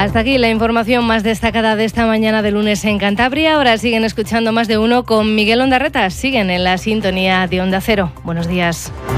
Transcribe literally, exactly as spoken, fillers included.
Hasta aquí la información más destacada de esta mañana de lunes en Cantabria. Ahora siguen escuchando Más de Uno con Miguel Ondarreta. Siguen en la sintonía de Onda Cero. Buenos días.